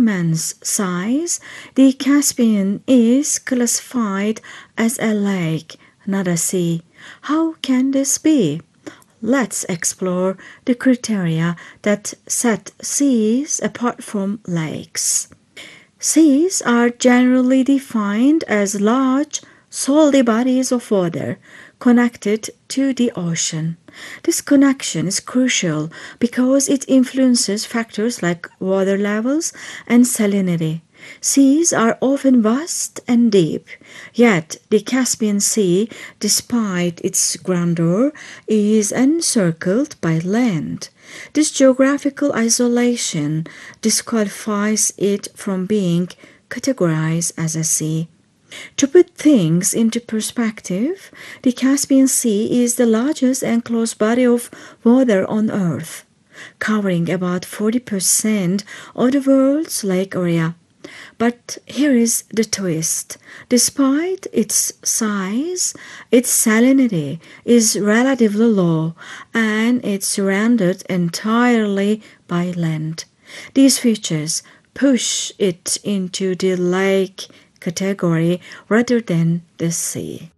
immense size, the Caspian is classified as a lake, not a sea. How can this be? Let's explore the criteria that set seas apart from lakes. Seas are generally defined as large, salty bodies of water connected to the ocean. This connection is crucial because it influences factors like water levels and salinity. Seas are often vast and deep, yet the Caspian Sea, despite its grandeur, is encircled by land. This geographical isolation disqualifies it from being categorized as a sea. To put things into perspective, the Caspian Sea is the largest enclosed body of water on Earth, covering about 40% of the world's lake area. But here is the twist. Despite its size, its salinity is relatively low and it's surrounded entirely by land. These features push it into the lake category rather than the sea.